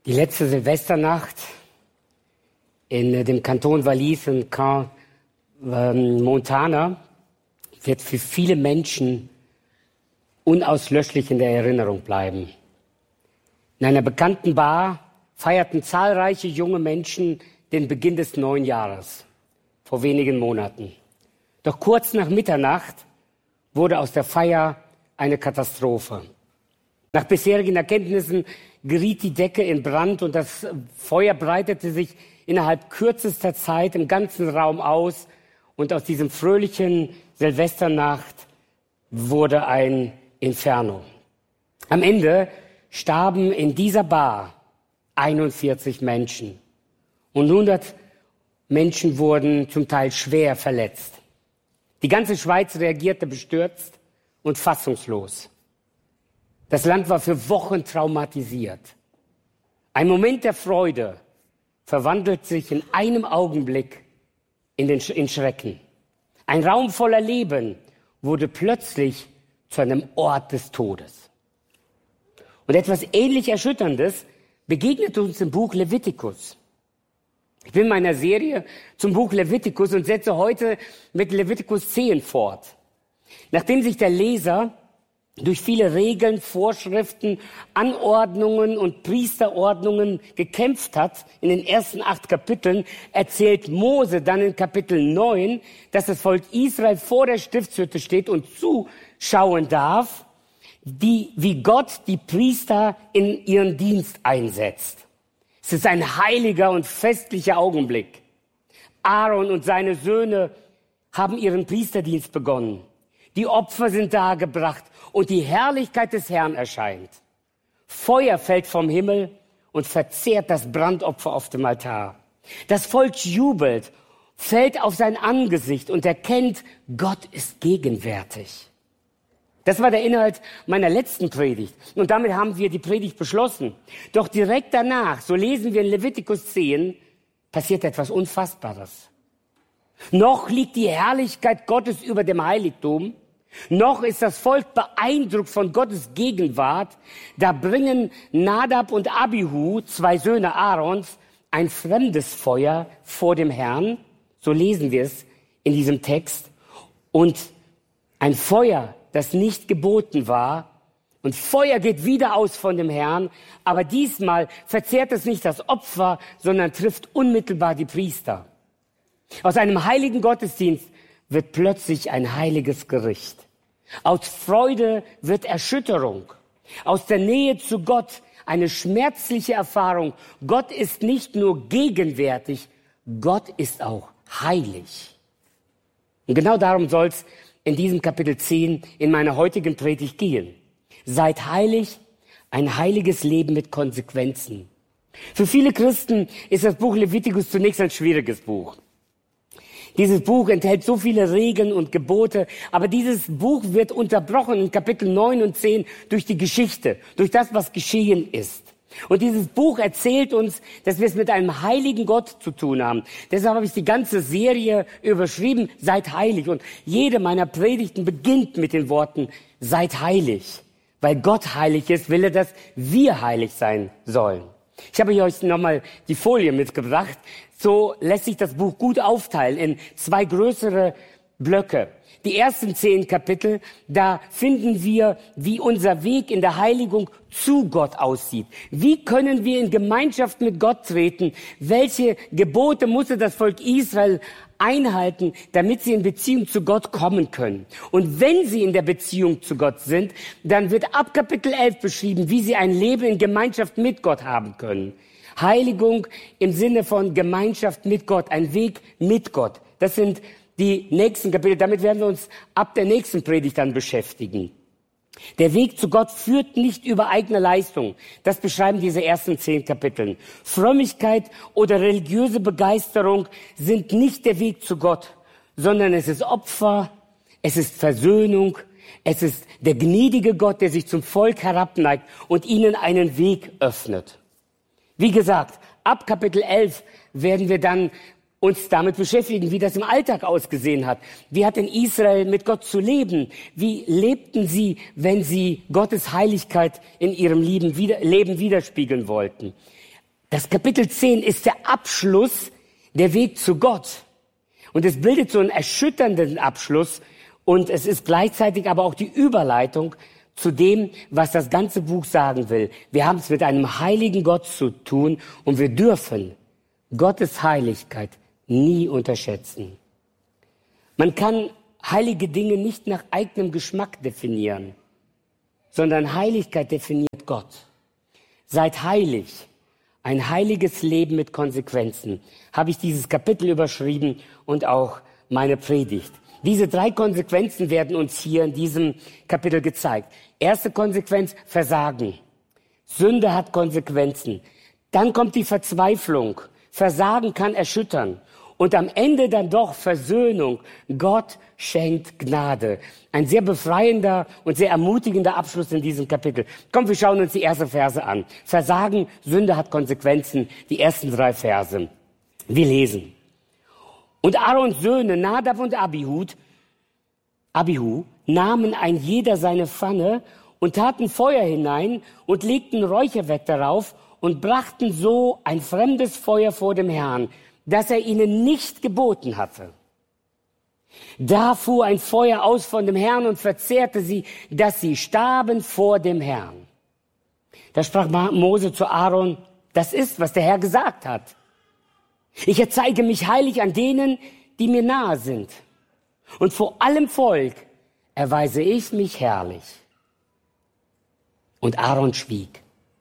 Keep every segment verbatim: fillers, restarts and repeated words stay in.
Die letzte Silvesternacht in dem Kanton Wallis in Caen, ähm, Montana wird für viele Menschen unauslöschlich in der Erinnerung bleiben. In einer bekannten Bar feierten zahlreiche junge Menschen den Beginn des neuen Jahres vor wenigen Monaten. Doch kurz nach Mitternacht wurde aus der Feier eine Katastrophe. Nach bisherigen Erkenntnissen geriet die Decke in Brand und das Feuer breitete sich innerhalb kürzester Zeit im ganzen Raum aus. Und aus diesem fröhlichen Silvesternacht wurde ein Inferno. Am Ende starben in dieser Bar einundvierzig Menschen. Und hundert Menschen wurden zum Teil schwer verletzt. Die ganze Schweiz reagierte bestürzt und fassungslos. Das Land war für Wochen traumatisiert. Ein Moment der Freude verwandelt sich in einem Augenblick in den Sch- in Schrecken. Ein Raum voller Leben wurde plötzlich zu einem Ort des Todes. Und etwas ähnlich Erschütterndes begegnet uns im Buch Levitikus. Ich bin in meiner Serie zum Buch Levitikus und setze heute mit Levitikus zehn fort. Nachdem sich der Leser durch viele Regeln, Vorschriften, Anordnungen und Priesterordnungen gekämpft hat in den ersten acht Kapiteln, erzählt Mose dann in Kapitel neun, dass das Volk Israel vor der Stiftshütte steht und zuschauen darf, die, wie Gott die Priester in ihren Dienst einsetzt. Es ist ein heiliger und festlicher Augenblick. Aaron und seine Söhne haben ihren Priesterdienst begonnen. Die Opfer sind dargebracht und die Herrlichkeit des Herrn erscheint. Feuer fällt vom Himmel und verzehrt das Brandopfer auf dem Altar. Das Volk jubelt, fällt auf sein Angesicht und erkennt, Gott ist gegenwärtig. Das war der Inhalt meiner letzten Predigt. Und damit haben wir die Predigt beschlossen. Doch direkt danach, so lesen wir in Levitikus zehn, passiert etwas Unfassbares. Noch liegt die Herrlichkeit Gottes über dem Heiligtum. Noch ist das Volk beeindruckt von Gottes Gegenwart. Da bringen Nadab und Abihu, zwei Söhne Aarons, ein fremdes Feuer vor dem Herrn. So lesen wir es in diesem Text. Und ein Feuer, das nicht geboten war. Und Feuer geht wieder aus von dem Herrn. Aber diesmal verzehrt es nicht das Opfer, sondern trifft unmittelbar die Priester. Aus einem heiligen Gottesdienst wird plötzlich ein heiliges Gericht. Aus Freude wird Erschütterung. Aus der Nähe zu Gott eine schmerzliche Erfahrung. Gott ist nicht nur gegenwärtig, Gott ist auch heilig. Und genau darum soll es in diesem Kapitel zehn in meiner heutigen Predigt gehen. Seid heilig, ein heiliges Leben mit Konsequenzen. Für viele Christen ist das Buch Levitikus zunächst ein schwieriges Buch. Dieses Buch enthält so viele Regeln und Gebote, aber dieses Buch wird unterbrochen in Kapitel neun und zehn durch die Geschichte, durch das, was geschehen ist. Und dieses Buch erzählt uns, dass wir es mit einem heiligen Gott zu tun haben. Deshalb habe ich die ganze Serie überschrieben, seid heilig. Und jede meiner Predigten beginnt mit den Worten, seid heilig. Weil Gott heilig ist, will er, dass wir heilig sein sollen. Ich habe euch nochmal die Folie mitgebracht. So lässt sich das Buch gut aufteilen in zwei größere Blöcke. Die ersten zehn Kapitel, da finden wir, wie unser Weg in der Heiligung zu Gott aussieht. Wie können wir in Gemeinschaft mit Gott treten? Welche Gebote musste das Volk Israel einhalten, damit sie in Beziehung zu Gott kommen können? Und wenn sie in der Beziehung zu Gott sind, dann wird ab Kapitel elf beschrieben, wie sie ein Leben in Gemeinschaft mit Gott haben können. Heiligung im Sinne von Gemeinschaft mit Gott, ein Weg mit Gott. Das sind die nächsten Kapitel. Damit werden wir uns ab der nächsten Predigt dann beschäftigen. Der Weg zu Gott führt nicht über eigene Leistung. Das beschreiben diese ersten zehn Kapiteln. Frömmigkeit oder religiöse Begeisterung sind nicht der Weg zu Gott, sondern es ist Opfer, es ist Versöhnung, es ist der gnädige Gott, der sich zum Volk herabneigt und ihnen einen Weg öffnet. Wie gesagt, ab Kapitel elf werden wir dann uns damit beschäftigen, wie das im Alltag ausgesehen hat. Wie hat in Israel mit Gott zu leben? Wie lebten sie, wenn sie Gottes Heiligkeit in ihrem Leben widerspiegeln wollten? Das Kapitel zehn ist der Abschluss, der Weg zu Gott. Und es bildet so einen erschütternden Abschluss und es ist gleichzeitig aber auch die Überleitung zu dem, was das ganze Buch sagen will. Wir haben es mit einem heiligen Gott zu tun und wir dürfen Gottes Heiligkeit nie unterschätzen. Man kann heilige Dinge nicht nach eigenem Geschmack definieren, sondern Heiligkeit definiert Gott. Seid heilig, ein heiliges Leben mit Konsequenzen, habe ich dieses Kapitel überschrieben und auch meine Predigt. Diese drei Konsequenzen werden uns hier in diesem Kapitel gezeigt. Erste Konsequenz, Versagen. Sünde hat Konsequenzen. Dann kommt die Verzweiflung. Versagen kann erschüttern. Und am Ende dann doch Versöhnung. Gott schenkt Gnade. Ein sehr befreiender und sehr ermutigender Abschluss in diesem Kapitel. Komm, wir schauen uns die ersten Verse an. Versagen, Sünde hat Konsequenzen. Die ersten drei Verse. Wir lesen. Und Aarons Söhne, Nadab und Abihud, Abihu, nahmen ein jeder seine Pfanne und taten Feuer hinein und legten Räucherwerk darauf und brachten so ein fremdes Feuer vor dem Herrn, das er ihnen nicht geboten hatte. Da fuhr ein Feuer aus von dem Herrn und verzehrte sie, dass sie starben vor dem Herrn. Da sprach Mose zu Aaron, das ist, was der Herr gesagt hat. Ich erzeige mich heilig an denen, die mir nahe sind. Und vor allem Volk erweise ich mich herrlich. Und Aaron schwieg.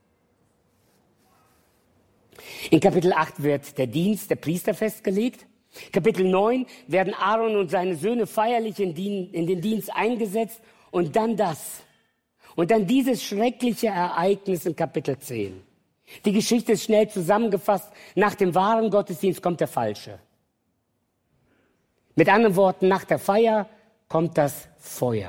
In Kapitel acht wird der Dienst der Priester festgelegt. Kapitel neun werden Aaron und seine Söhne feierlich in den Dienst eingesetzt. Und dann das. Und dann dieses schreckliche Ereignis in Kapitel zehn. Die Geschichte ist schnell zusammengefasst. Nach dem wahren Gottesdienst kommt der falsche. Mit anderen Worten, nach der Feier kommt das Feuer.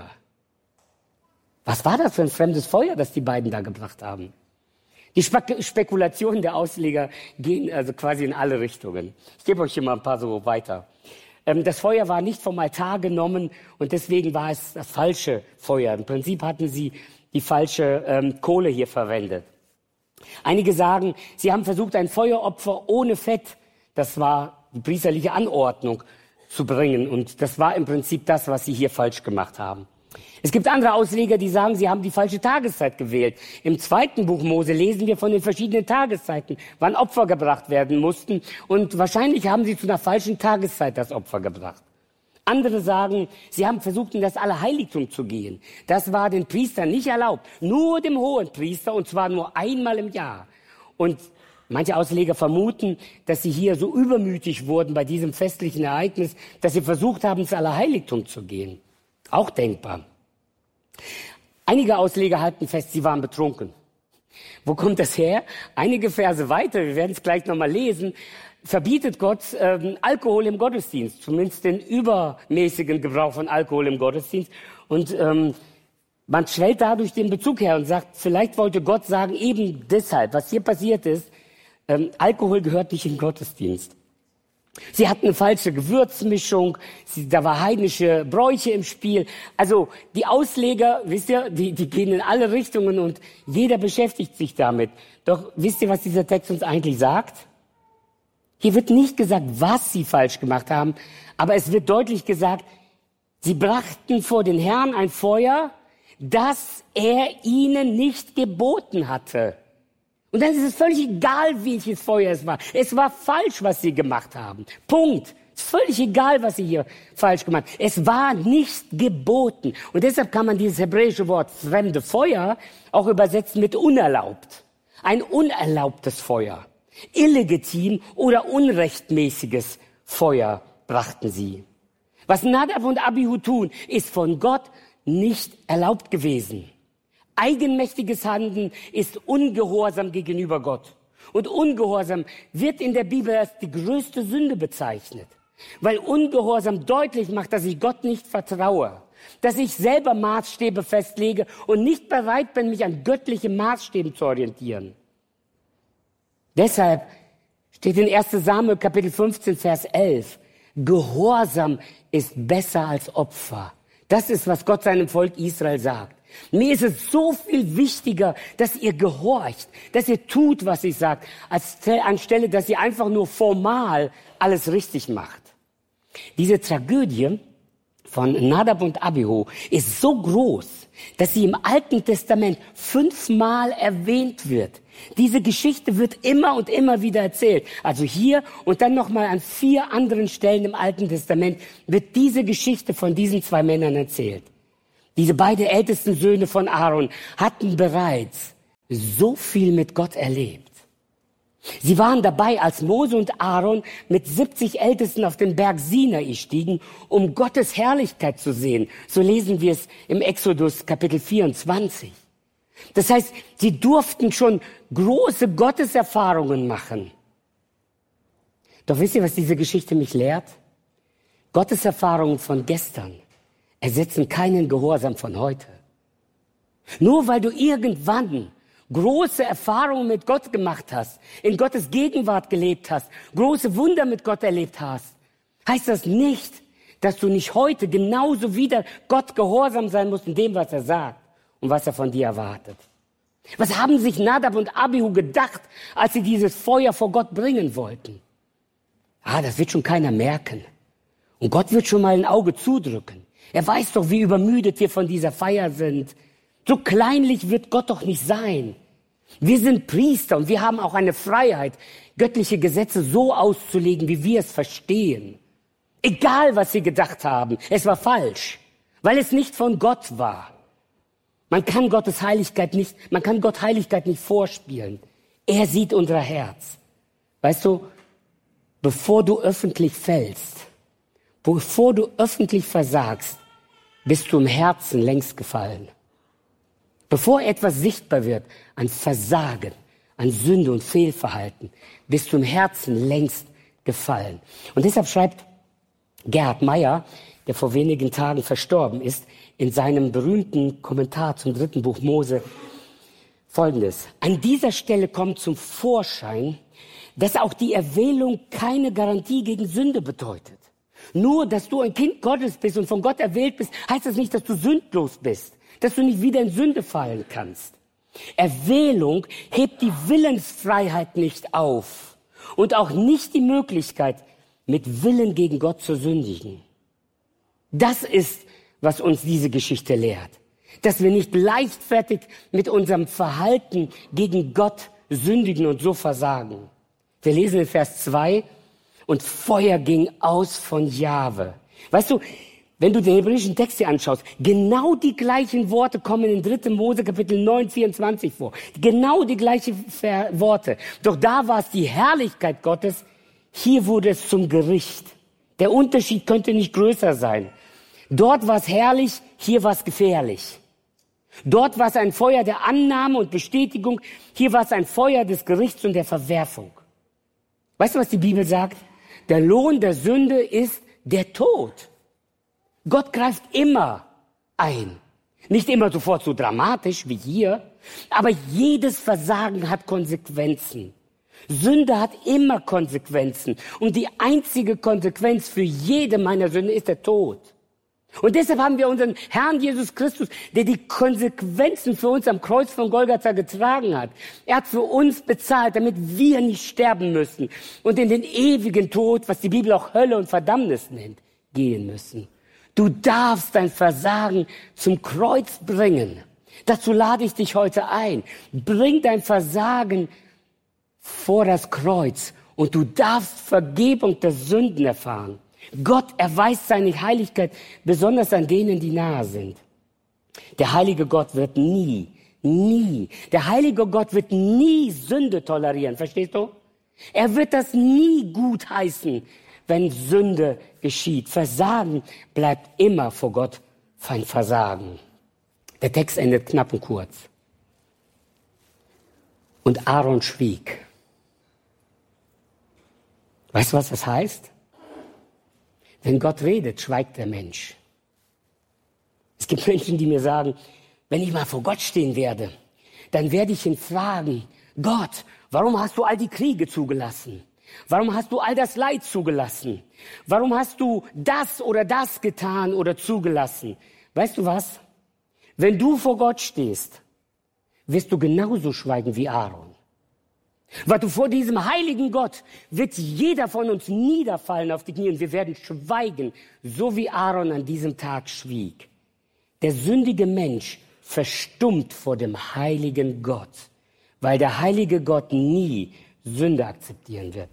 Was war das für ein fremdes Feuer, das die beiden da gebracht haben? Die Spe- Spekulationen der Ausleger gehen also quasi in alle Richtungen. Ich gebe euch hier mal ein paar so weiter. Ähm, das Feuer war nicht vom Altar genommen und deswegen war es das falsche Feuer. Im Prinzip hatten sie die falsche ähm, Kohle hier verwendet. Einige sagen, sie haben versucht, ein Feueropfer ohne Fett, das war die priesterliche Anordnung, zu bringen. Und das war im Prinzip das, was sie hier falsch gemacht haben. Es gibt andere Ausleger, die sagen, sie haben die falsche Tageszeit gewählt. Im zweiten Buch Mose lesen wir von den verschiedenen Tageszeiten, wann Opfer gebracht werden mussten. Und wahrscheinlich haben sie zu einer falschen Tageszeit das Opfer gebracht. Andere sagen, sie haben versucht, in das Allerheiligtum zu gehen. Das war den Priestern nicht erlaubt, nur dem Hohenpriester, und zwar nur einmal im Jahr. Und manche Ausleger vermuten, dass sie hier so übermütig wurden bei diesem festlichen Ereignis, dass sie versucht haben, ins Allerheiligtum zu gehen. Auch denkbar. Einige Ausleger halten fest, sie waren betrunken. Wo kommt das her? Einige Verse weiter, wir werden es gleich nochmal lesen, verbietet Gott ähm, Alkohol im Gottesdienst, zumindest den übermäßigen Gebrauch von Alkohol im Gottesdienst. Und ähm, man stellt dadurch den Bezug her und sagt, vielleicht wollte Gott sagen, eben deshalb, was hier passiert ist, ähm, Alkohol gehört nicht in den Gottesdienst. Sie hatten eine falsche Gewürzmischung, sie, da war heidnische Bräuche im Spiel. Also die Ausleger, wisst ihr, die, die gehen in alle Richtungen und jeder beschäftigt sich damit. Doch wisst ihr, was dieser Text uns eigentlich sagt? Hier wird nicht gesagt, was sie falsch gemacht haben, aber es wird deutlich gesagt, sie brachten vor den Herrn ein Feuer, das er ihnen nicht geboten hatte. Und dann ist es völlig egal, welches Feuer es war. Es war falsch, was sie gemacht haben. Punkt. Es ist völlig egal, was sie hier falsch gemacht haben. Es war nicht geboten. Und deshalb kann man dieses hebräische Wort fremde Feuer auch übersetzen mit unerlaubt. Ein unerlaubtes Feuer. Illegitim oder unrechtmäßiges Feuer brachten sie. Was Nadab und Abihu tun, ist von Gott nicht erlaubt gewesen. Eigenmächtiges Handeln ist Ungehorsam gegenüber Gott. Und Ungehorsam wird in der Bibel als die größte Sünde bezeichnet. Weil Ungehorsam deutlich macht, dass ich Gott nicht vertraue. Dass ich selber Maßstäbe festlege und nicht bereit bin, mich an göttliche Maßstäben zu orientieren. Deshalb steht in erster Samuel Kapitel fünfzehn, Vers elf, Gehorsam ist besser als Opfer. Das ist, was Gott seinem Volk Israel sagt. Mir ist es so viel wichtiger, dass ihr gehorcht, dass ihr tut, was ich sage, als anstelle, dass ihr einfach nur formal alles richtig macht. Diese Tragödie von Nadab und Abihu ist so groß, dass sie im Alten Testament fünfmal erwähnt wird. Diese Geschichte wird immer und immer wieder erzählt. Also hier und dann nochmal an vier anderen Stellen im Alten Testament wird diese Geschichte von diesen zwei Männern erzählt. Diese beiden ältesten Söhne von Aaron hatten bereits so viel mit Gott erlebt. Sie waren dabei, als Mose und Aaron mit siebzig Ältesten auf den Berg Sinai stiegen, um Gottes Herrlichkeit zu sehen. So lesen wir es im Exodus Kapitel vierundzwanzig. Das heißt, sie durften schon große Gotteserfahrungen machen. Doch wisst ihr, was diese Geschichte mich lehrt? Gotteserfahrungen von gestern ersetzen keinen Gehorsam von heute. Nur weil du irgendwann große Erfahrungen mit Gott gemacht hast, in Gottes Gegenwart gelebt hast, große Wunder mit Gott erlebt hast, heißt das nicht, dass du nicht heute genauso wieder Gott gehorsam sein musst in dem, was er sagt und was er von dir erwartet. Was haben sich Nadab und Abihu gedacht, als sie dieses Feuer vor Gott bringen wollten? Ah, das wird schon keiner merken. Und Gott wird schon mal ein Auge zudrücken. Er weiß doch, wie übermüdet wir von dieser Feier sind. So kleinlich wird Gott doch nicht sein. Wir sind Priester und wir haben auch eine Freiheit, göttliche Gesetze so auszulegen, wie wir es verstehen. Egal, was sie gedacht haben, es war falsch, weil es nicht von Gott war. Man kann Gottes Heiligkeit nicht, man kann Gott Heiligkeit nicht vorspielen. Er sieht unser Herz. Weißt du, bevor du öffentlich fällst, bevor du öffentlich versagst, bist du im Herzen längst gefallen. Bevor etwas sichtbar wird an Versagen, an Sünde und Fehlverhalten, bist du im Herzen längst gefallen. Und deshalb schreibt Gerhard Meyer, der vor wenigen Tagen verstorben ist, in seinem berühmten Kommentar zum dritten Buch Mose Folgendes: An dieser Stelle kommt zum Vorschein, dass auch die Erwählung keine Garantie gegen Sünde bedeutet. Nur, dass du ein Kind Gottes bist und von Gott erwählt bist, heißt das nicht, dass du sündlos bist, dass du nicht wieder in Sünde fallen kannst. Erwählung hebt die Willensfreiheit nicht auf und auch nicht die Möglichkeit, mit Willen gegen Gott zu sündigen. Das ist, was uns diese Geschichte lehrt. Dass wir nicht leichtfertig mit unserem Verhalten gegen Gott sündigen und so versagen. Wir lesen in Vers zwei, und Feuer ging aus von Jahwe. Weißt du, wenn du den hebräischen Text hier anschaust, genau die gleichen Worte kommen in dritten Mose Kapitel neun, vierundzwanzig vor. Genau die gleichen Worte. Doch da war es die Herrlichkeit Gottes, hier wurde es zum Gericht. Der Unterschied könnte nicht größer sein. Dort war es herrlich, hier war es gefährlich. Dort war es ein Feuer der Annahme und Bestätigung, hier war es ein Feuer des Gerichts und der Verwerfung. Weißt du, was die Bibel sagt? Der Lohn der Sünde ist der Tod. Gott greift immer ein. Nicht immer sofort so dramatisch wie hier, aber jedes Versagen hat Konsequenzen. Sünde hat immer Konsequenzen. Und die einzige Konsequenz für jede meiner Sünde ist der Tod. Und deshalb haben wir unseren Herrn Jesus Christus, der die Konsequenzen für uns am Kreuz von Golgatha getragen hat. Er hat für uns bezahlt, damit wir nicht sterben müssen und in den ewigen Tod, was die Bibel auch Hölle und Verdammnis nennt, gehen müssen. Du darfst dein Versagen zum Kreuz bringen. Dazu lade ich dich heute ein. Bring dein Versagen vor das Kreuz und du darfst Vergebung der Sünden erfahren. Gott erweist seine Heiligkeit besonders an denen, die nahe sind. Der heilige Gott wird nie, nie, der heilige Gott wird nie Sünde tolerieren, verstehst du? Er wird das nie gutheißen, wenn Sünde geschieht. Versagen bleibt immer vor Gott ein Versagen. Der Text endet knapp und kurz. Und Aaron schwieg. Weißt du, was das heißt? Wenn Gott redet, schweigt der Mensch. Es gibt Menschen, die mir sagen, wenn ich mal vor Gott stehen werde, dann werde ich ihn fragen, Gott, warum hast du all die Kriege zugelassen? Warum hast du all das Leid zugelassen? Warum hast du das oder das getan oder zugelassen? Weißt du was? Wenn du vor Gott stehst, wirst du genauso schweigen wie Aaron. Weil du vor diesem heiligen Gott wird jeder von uns niederfallen auf die Knie und wir werden schweigen, so wie Aaron an diesem Tag schwieg. Der sündige Mensch verstummt vor dem heiligen Gott, weil der heilige Gott nie Sünde akzeptieren wird.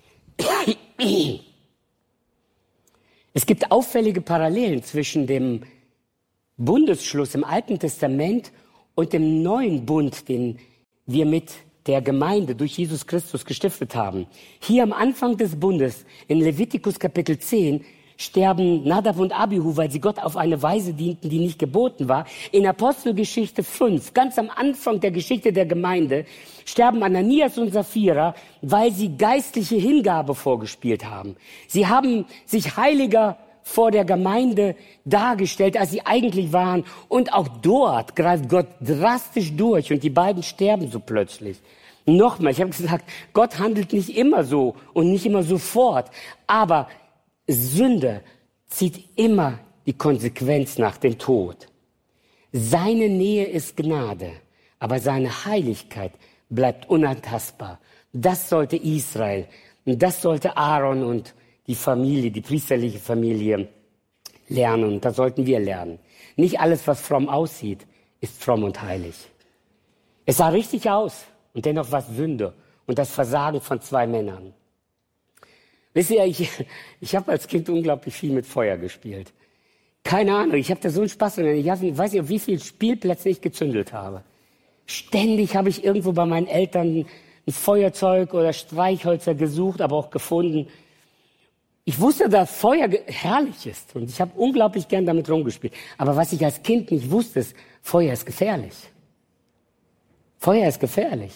Es gibt auffällige Parallelen zwischen dem Bundesschluss im Alten Testament und dem neuen Bund, den wir mit der Gemeinde durch Jesus Christus gestiftet haben. Hier am Anfang des Bundes, in Levitikus Kapitel zehn, sterben Nadab und Abihu, weil sie Gott auf eine Weise dienten, die nicht geboten war. In Apostelgeschichte fünf, ganz am Anfang der Geschichte der Gemeinde, sterben Ananias und Sapphira, weil sie geistliche Hingabe vorgespielt haben. Sie haben sich heiliger vor der Gemeinde dargestellt, als sie eigentlich waren. Und auch dort greift Gott drastisch durch und die beiden sterben so plötzlich. Nochmal, ich habe gesagt, Gott handelt nicht immer so und nicht immer sofort, aber Sünde zieht immer die Konsequenz nach dem Tod. Seine Nähe ist Gnade, aber seine Heiligkeit bleibt unantastbar. Das sollte Israel und das sollte Aaron und die Familie, die priesterliche Familie lernen. Und das sollten wir lernen. Nicht alles, was fromm aussieht, ist fromm und heilig. Es sah richtig aus und dennoch war es Sünde und das Versagen von zwei Männern. Wisst ihr, ich, ich habe als Kind unglaublich viel mit Feuer gespielt. Keine Ahnung, ich habe da so einen Spaß drin. Ich weiß nicht, auf wie viele Spielplätze ich gezündelt habe. Ständig habe ich irgendwo bei meinen Eltern ein Feuerzeug oder Streichhölzer gesucht, aber auch gefunden. Ich wusste, dass Feuer herrlich ist und ich habe unglaublich gern damit rumgespielt. Aber was ich als Kind nicht wusste, ist, Feuer ist gefährlich. Feuer ist gefährlich.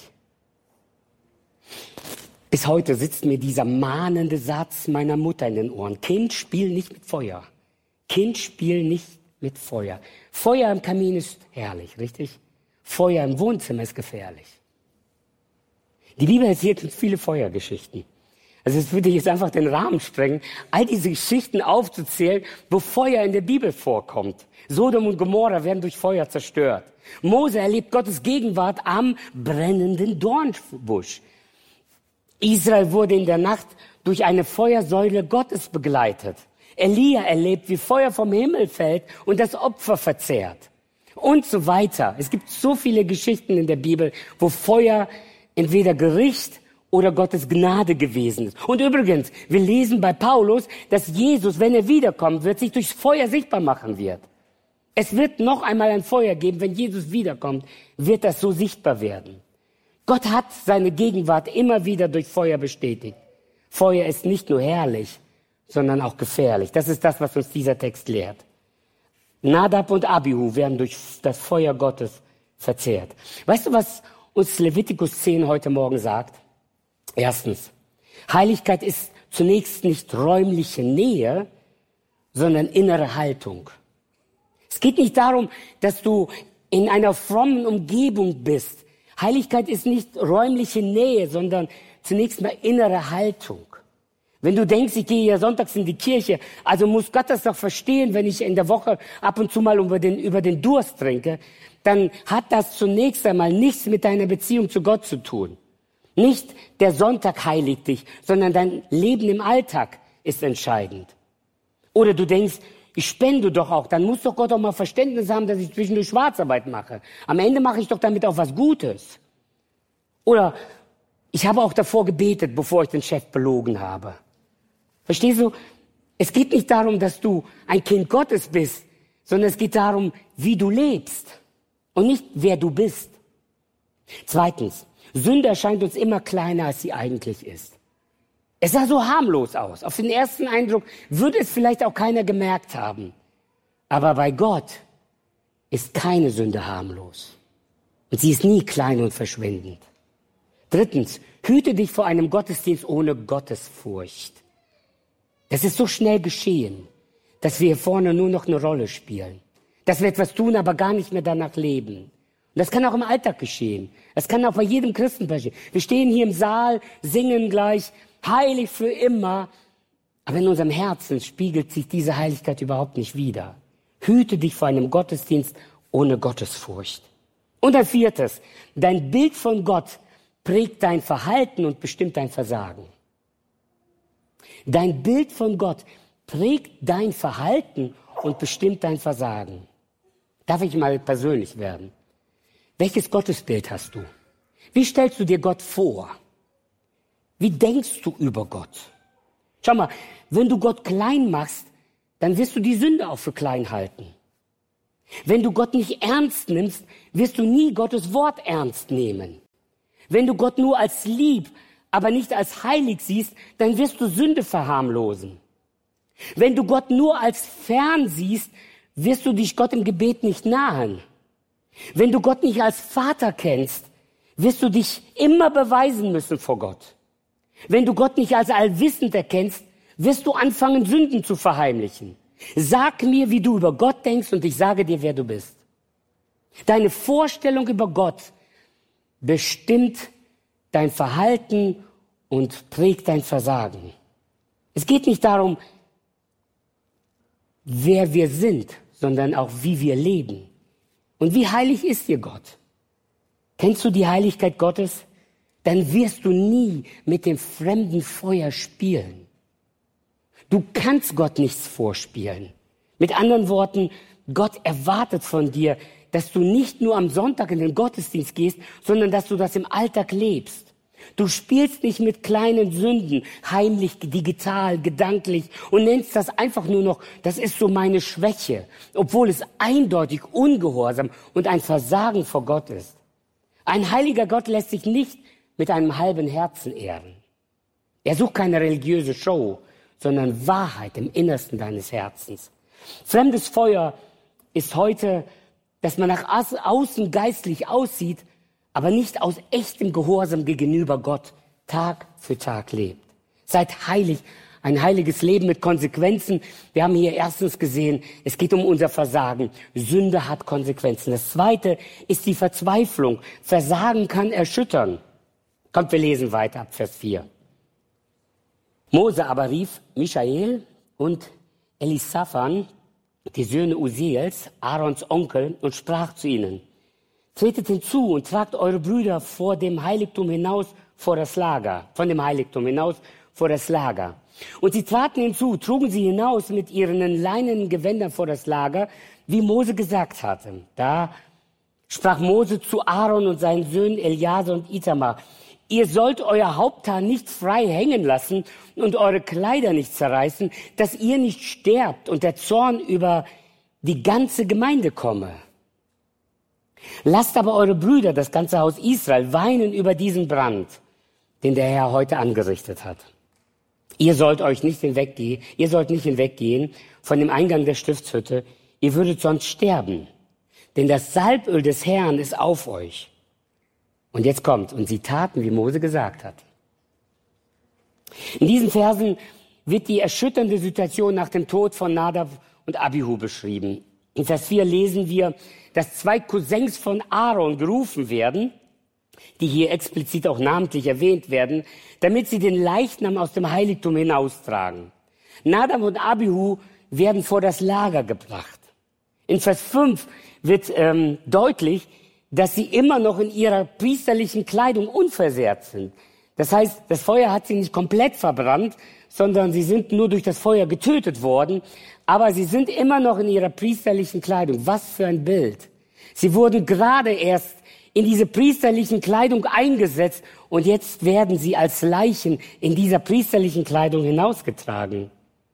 Bis heute sitzt mir dieser mahnende Satz meiner Mutter in den Ohren. Kind, spiel nicht mit Feuer. Kind, spiel nicht mit Feuer. Feuer im Kamin ist herrlich, richtig? Feuer im Wohnzimmer ist gefährlich. Die Bibel erzählt uns viele Feuergeschichten. Also es würde jetzt einfach den Rahmen sprengen, all diese Geschichten aufzuzählen, wo Feuer in der Bibel vorkommt. Sodom und Gomorra werden durch Feuer zerstört. Mose erlebt Gottes Gegenwart am brennenden Dornbusch. Israel wurde in der Nacht durch eine Feuersäule Gottes begleitet. Elia erlebt, wie Feuer vom Himmel fällt und das Opfer verzehrt. Und so weiter. Es gibt so viele Geschichten in der Bibel, wo Feuer entweder Gericht oder Gottes Gnade gewesen ist. Und übrigens, wir lesen bei Paulus, dass Jesus, wenn er wiederkommt, wird sich durchs Feuer sichtbar machen wird. Es wird noch einmal ein Feuer geben, wenn Jesus wiederkommt, wird das so sichtbar werden. Gott hat seine Gegenwart immer wieder durch Feuer bestätigt. Feuer ist nicht nur herrlich, sondern auch gefährlich. Das ist das, was uns dieser Text lehrt. Nadab und Abihu werden durch das Feuer Gottes verzehrt. Weißt du, was uns Levitikus zehn heute Morgen sagt? Erstens, Heiligkeit ist zunächst nicht räumliche Nähe, sondern innere Haltung. Es geht nicht darum, dass du in einer frommen Umgebung bist. Heiligkeit ist nicht räumliche Nähe, sondern zunächst mal innere Haltung. Wenn du denkst, ich gehe ja sonntags in die Kirche, also muss Gott das doch verstehen, wenn ich in der Woche ab und zu mal über den, über den Durst trinke, dann hat das zunächst einmal nichts mit deiner Beziehung zu Gott zu tun. Nicht der Sonntag heiligt dich, sondern dein Leben im Alltag ist entscheidend. Oder du denkst, ich spende doch auch, dann muss doch Gott auch mal Verständnis haben, dass ich zwischendurch Schwarzarbeit mache. Am Ende mache ich doch damit auch was Gutes. Oder ich habe auch davor gebetet, bevor ich den Chef belogen habe. Verstehst du? Es geht nicht darum, dass du ein Kind Gottes bist, sondern es geht darum, wie du lebst und nicht, wer du bist. Zweitens, Sünde erscheint uns immer kleiner, als sie eigentlich ist. Es sah so harmlos aus. Auf den ersten Eindruck würde es vielleicht auch keiner gemerkt haben. Aber bei Gott ist keine Sünde harmlos. Und sie ist nie klein und verschwindend. Drittens, hüte dich vor einem Gottesdienst ohne Gottesfurcht. Das ist so schnell geschehen, dass wir hier vorne nur noch eine Rolle spielen. Dass wir etwas tun, aber gar nicht mehr danach leben. Und das kann auch im Alltag geschehen. Das kann auch bei jedem Christen passieren. Wir stehen hier im Saal, singen gleich, heilig für immer. Aber in unserem Herzen spiegelt sich diese Heiligkeit überhaupt nicht wider. Hüte dich vor einem Gottesdienst ohne Gottesfurcht. Und ein viertes, dein Bild von Gott prägt dein Verhalten und bestimmt dein Versagen. Dein Bild von Gott prägt dein Verhalten und bestimmt dein Versagen. Darf ich mal persönlich werden? Welches Gottesbild hast du? Wie stellst du dir Gott vor? Wie denkst du über Gott? Schau mal, wenn du Gott klein machst, dann wirst du die Sünde auch für klein halten. Wenn du Gott nicht ernst nimmst, wirst du nie Gottes Wort ernst nehmen. Wenn du Gott nur als lieb, aber nicht als heilig siehst, dann wirst du Sünde verharmlosen. Wenn du Gott nur als fern siehst, wirst du dich Gott im Gebet nicht nahen. Wenn du Gott nicht als Vater kennst, wirst du dich immer beweisen müssen vor Gott. Wenn du Gott nicht als allwissend erkennst, wirst du anfangen, Sünden zu verheimlichen. Sag mir, wie du über Gott denkst, und ich sage dir, wer du bist. Deine Vorstellung über Gott bestimmt dein Verhalten und prägt dein Versagen. Es geht nicht darum, wer wir sind, sondern auch, wie wir leben. Und wie heilig ist dir Gott? Kennst du die Heiligkeit Gottes? Dann wirst du nie mit dem fremden Feuer spielen. Du kannst Gott nichts vorspielen. Mit anderen Worten, Gott erwartet von dir, dass du nicht nur am Sonntag in den Gottesdienst gehst, sondern dass du das im Alltag lebst. Du spielst nicht mit kleinen Sünden, heimlich, digital, gedanklich und nennst das einfach nur noch, das ist so meine Schwäche, obwohl es eindeutig Ungehorsam und ein Versagen vor Gott ist. Ein heiliger Gott lässt sich nicht mit einem halben Herzen ehren. Er sucht keine religiöse Show, sondern Wahrheit im Innersten deines Herzens. Fremdes Feuer ist heute, dass man nach außen geistlich aussieht, aber nicht aus echtem Gehorsam gegenüber Gott Tag für Tag lebt. Seid heilig, ein heiliges Leben mit Konsequenzen. Wir haben hier erstens gesehen, es geht um unser Versagen. Sünde hat Konsequenzen. Das zweite ist die Verzweiflung. Versagen kann erschüttern. Kommt, wir lesen weiter ab Vers vier. Mose aber rief Michael und Elisaphan, die Söhne Uziels, Aarons Onkel, und sprach zu ihnen: Tretet hinzu und tragt eure Brüder vor dem Heiligtum hinaus vor das Lager, von dem Heiligtum hinaus vor das Lager. Und sie traten hinzu, trugen sie hinaus mit ihren leinenen Gewändern vor das Lager, wie Mose gesagt hatte. Da sprach Mose zu Aaron und seinen Söhnen Eleazar und Itamar: Ihr sollt euer Haupthaar nicht frei hängen lassen und eure Kleider nicht zerreißen, dass ihr nicht sterbt und der Zorn über die ganze Gemeinde komme. Lasst aber eure Brüder, das ganze Haus Israel, weinen über diesen Brand, den der Herr heute angerichtet hat. Ihr sollt euch nicht hinweggehen, ihr sollt nicht hinweggehen von dem Eingang der Stiftshütte, ihr würdet sonst sterben, denn das Salböl des Herrn ist auf euch. Und jetzt kommt, und sie taten, wie Mose gesagt hat. In diesen Versen wird die erschütternde Situation nach dem Tod von Nadab und Abihu beschrieben. In Vers vier lesen wir, dass zwei Cousins von Aaron gerufen werden, die hier explizit auch namentlich erwähnt werden, damit sie den Leichnam aus dem Heiligtum hinaustragen. Nadab und Abihu werden vor das Lager gebracht. In Vers fünf wird ähm, deutlich, dass sie immer noch in ihrer priesterlichen Kleidung unversehrt sind. Das heißt, das Feuer hat sie nicht komplett verbrannt, sondern sie sind nur durch das Feuer getötet worden, aber sie sind immer noch in ihrer priesterlichen Kleidung. Was für ein Bild. Sie wurden gerade erst in diese priesterlichen Kleidung eingesetzt und jetzt werden sie als Leichen in dieser priesterlichen Kleidung hinausgetragen.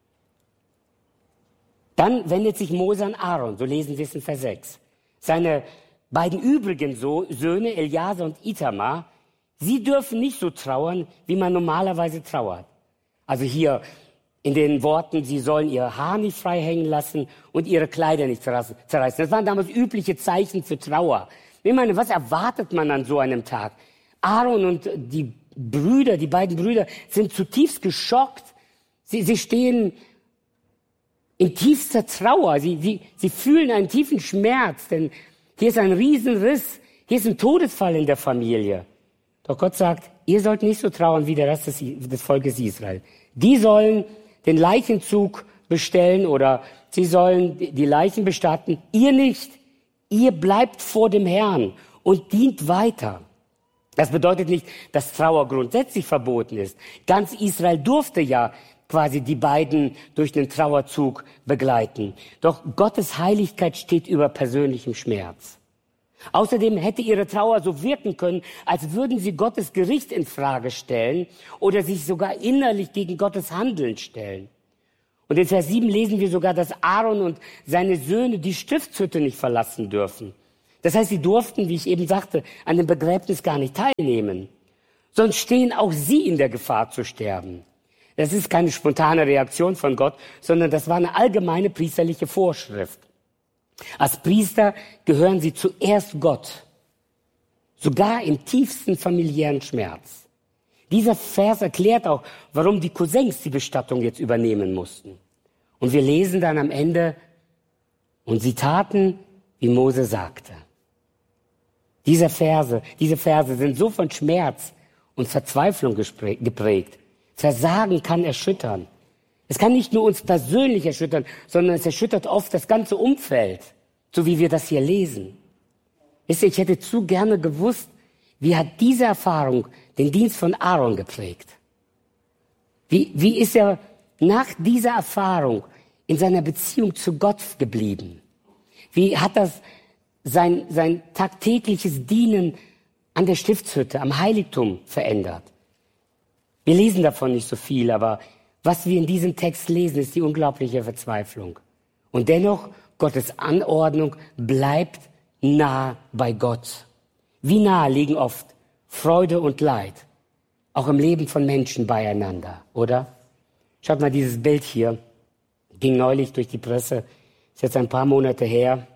Dann wendet sich Mose an Aaron, so lesen wir es in Vers sechs. Seine beiden übrigen Söhne, Eleazar und Itamar, sie dürfen nicht so trauern, wie man normalerweise trauert. Also hier in den Worten, sie sollen ihr Haar nicht frei hängen lassen und ihre Kleider nicht zerreißen. Das waren damals übliche Zeichen für Trauer. Ich meine, was erwartet man an so einem Tag? Aaron und die Brüder, die beiden Brüder, sind zutiefst geschockt. Sie, sie stehen in tiefster Trauer. Sie, sie, sie fühlen einen tiefen Schmerz, denn hier ist ein Riesenriss. Hier ist ein Todesfall in der Familie. Doch Gott sagt, ihr sollt nicht so trauern wie der Rest des, des Volkes Israel. Die sollen den Leichenzug bestellen oder sie sollen die Leichen bestatten. Ihr nicht. Ihr bleibt vor dem Herrn und dient weiter. Das bedeutet nicht, dass Trauer grundsätzlich verboten ist. Ganz Israel durfte ja quasi die beiden durch den Trauerzug begleiten. Doch Gottes Heiligkeit steht über persönlichem Schmerz. Außerdem hätte ihre Trauer so wirken können, als würden sie Gottes Gericht in Frage stellen oder sich sogar innerlich gegen Gottes Handeln stellen. Und in Vers sieben lesen wir sogar, dass Aaron und seine Söhne die Stiftshütte nicht verlassen dürfen. Das heißt, sie durften, wie ich eben sagte, an dem Begräbnis gar nicht teilnehmen. Sonst stehen auch sie in der Gefahr zu sterben. Das ist keine spontane Reaktion von Gott, sondern das war eine allgemeine priesterliche Vorschrift. Als Priester gehören sie zuerst Gott, sogar im tiefsten familiären Schmerz. Dieser Vers erklärt auch, warum die Cousins die Bestattung jetzt übernehmen mussten. Und wir lesen dann am Ende, und sie taten, wie Mose sagte. Diese Verse, diese Verse sind so von Schmerz und Verzweiflung geprägt. Versagen kann erschüttern. Es kann nicht nur uns persönlich erschüttern, sondern es erschüttert oft das ganze Umfeld, so wie wir das hier lesen. Wisst ihr, ich hätte zu gerne gewusst, wie hat diese Erfahrung den Dienst von Aaron geprägt? Wie, wie ist er nach dieser Erfahrung in seiner Beziehung zu Gott geblieben? Wie hat das sein, sein tagtägliches Dienen an der Stiftshütte, am Heiligtum verändert? Wir lesen davon nicht so viel, aber was wir in diesem Text lesen, ist die unglaubliche Verzweiflung. Und dennoch, Gottes Anordnung bleibt nah bei Gott. Wie nah liegen oft Freude und Leid, auch im Leben von Menschen beieinander, oder? Schaut mal dieses Bild hier, ging neulich durch die Presse, ist jetzt ein paar Monate her.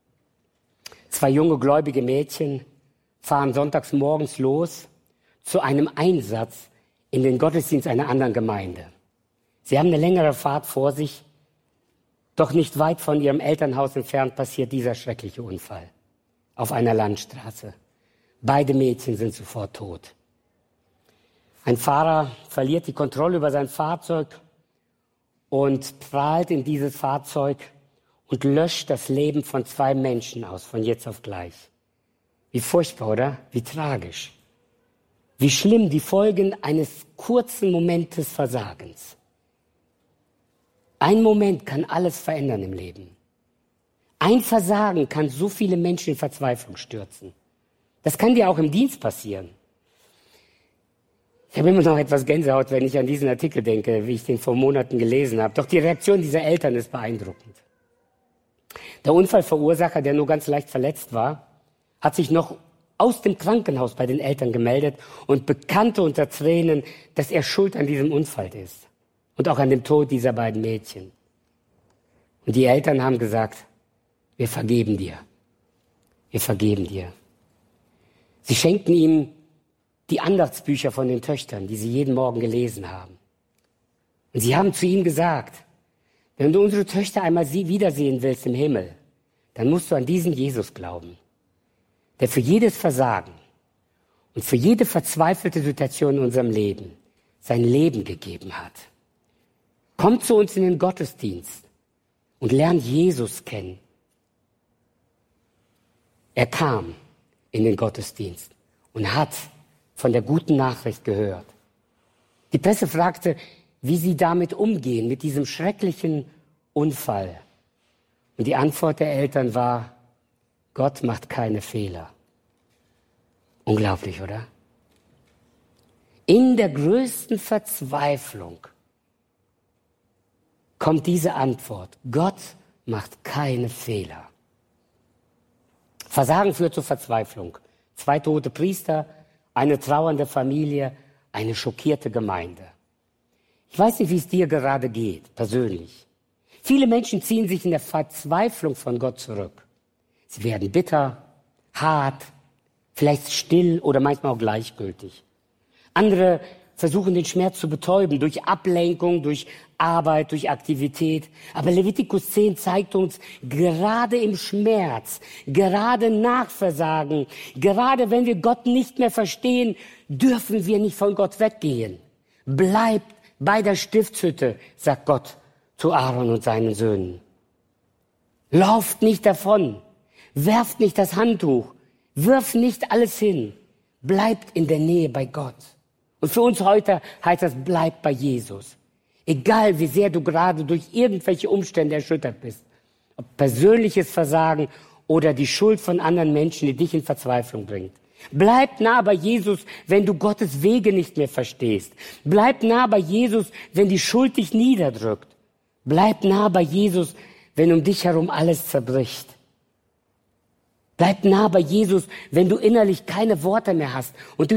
Zwei junge gläubige Mädchen fahren sonntags morgens los zu einem Einsatz in den Gottesdienst einer anderen Gemeinde. Sie haben eine längere Fahrt vor sich, doch nicht weit von ihrem Elternhaus entfernt passiert dieser schreckliche Unfall auf einer Landstraße. Beide Mädchen sind sofort tot. Ein Fahrer verliert die Kontrolle über sein Fahrzeug und prahlt in dieses Fahrzeug und löscht das Leben von zwei Menschen aus, von jetzt auf gleich. Wie furchtbar, oder? Wie tragisch. Wie schlimm die Folgen eines kurzen Momentes Versagens. Ein Moment kann alles verändern im Leben. Ein Versagen kann so viele Menschen in Verzweiflung stürzen. Das kann dir auch im Dienst passieren. Ich habe immer noch etwas Gänsehaut, wenn ich an diesen Artikel denke, wie ich den vor Monaten gelesen habe. Doch die Reaktion dieser Eltern ist beeindruckend. Der Unfallverursacher, der nur ganz leicht verletzt war, hat sich noch aus dem Krankenhaus bei den Eltern gemeldet und bekannte unter Tränen, dass er schuld an diesem Unfall ist und auch an dem Tod dieser beiden Mädchen. Und die Eltern haben gesagt, wir vergeben dir. Wir vergeben dir. Sie schenkten ihm die Andachtsbücher von den Töchtern, die sie jeden Morgen gelesen haben. Und sie haben zu ihm gesagt, wenn du unsere Töchter einmal sie wiedersehen willst im Himmel, dann musst du an diesen Jesus glauben, der für jedes Versagen und für jede verzweifelte Situation in unserem Leben sein Leben gegeben hat. Komm zu uns in den Gottesdienst und lern Jesus kennen. Er kam in den Gottesdienst und hat von der guten Nachricht gehört. Die Presse fragte, wie sie damit umgehen, mit diesem schrecklichen Unfall. Und die Antwort der Eltern war, Gott macht keine Fehler. Unglaublich, oder? In der größten Verzweiflung kommt diese Antwort, Gott macht keine Fehler. Versagen führt zur Verzweiflung. Zwei tote Priester, eine trauernde Familie, eine schockierte Gemeinde. Ich weiß nicht, wie es dir gerade geht, persönlich. Viele Menschen ziehen sich in der Verzweiflung von Gott zurück. Sie werden bitter, hart, vielleicht still oder manchmal auch gleichgültig. Andere versuchen den Schmerz zu betäuben durch Ablenkung, durch Arbeit, durch Aktivität. Aber Levitikus zehn zeigt uns, gerade im Schmerz, gerade nach Versagen, gerade wenn wir Gott nicht mehr verstehen, dürfen wir nicht von Gott weggehen. Bleibt bei der Stiftshütte, sagt Gott zu Aaron und seinen Söhnen. Lauft nicht davon. Werft nicht das Handtuch. Wirf nicht alles hin. Bleibt in der Nähe bei Gott. Und für uns heute heißt das, bleib bei Jesus. Egal wie sehr du gerade durch irgendwelche Umstände erschüttert bist. Ob persönliches Versagen oder die Schuld von anderen Menschen, die dich in Verzweiflung bringt. Bleib nah bei Jesus, wenn du Gottes Wege nicht mehr verstehst. Bleib nah bei Jesus, wenn die Schuld dich niederdrückt. Bleib nah bei Jesus, wenn um dich herum alles zerbricht. Bleib nah bei Jesus, wenn du innerlich keine Worte mehr hast und du